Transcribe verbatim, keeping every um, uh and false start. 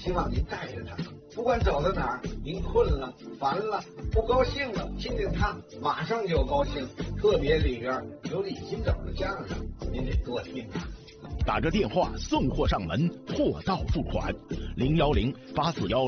希望您带着他，不管走到哪儿，您困了、烦了、不高兴了，听听他，马上就高兴。特别里边有李金斗的相声，您得多听啊。 打个电话送货上门，货到付款，零幺零八四幺。